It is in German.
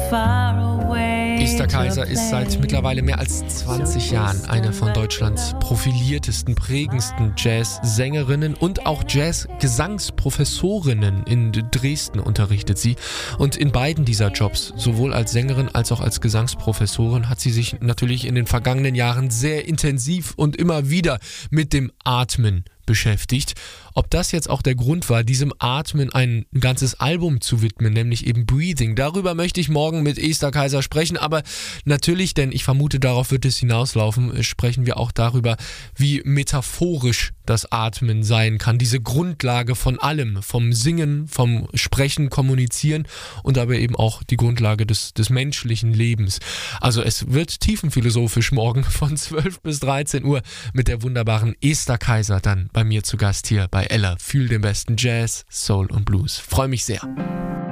Esther Kaiser ist seit mittlerweile mehr als 20 Jahren eine von Deutschlands profiliertesten, prägendsten Jazz-Sängerinnen und auch Jazz-Gesangsprofessorinnen. In Dresden unterrichtet sie. Und in beiden dieser Jobs, sowohl als Sängerin als auch als Gesangsprofessorin, hat sie sich natürlich in den vergangenen Jahren sehr intensiv und immer wieder mit dem Atmen beschäftigt. Ob das jetzt auch der Grund war, diesem Atmen ein ganzes Album zu widmen, nämlich eben Breathing. Darüber möchte ich morgen mit Esther Kaiser sprechen, aber natürlich, denn ich vermute, darauf wird es hinauslaufen, sprechen wir auch darüber, wie metaphorisch das Atmen sein kann. Diese Grundlage von allem, vom Singen, vom Sprechen, Kommunizieren und aber eben auch die Grundlage des menschlichen Lebens. Also es wird tiefenphilosophisch morgen von 12 bis 13 Uhr mit der wunderbaren Esther Kaiser dann bei mir zu Gast hier bei Ella. Fühl den besten Jazz, Soul und Blues. Freue mich sehr.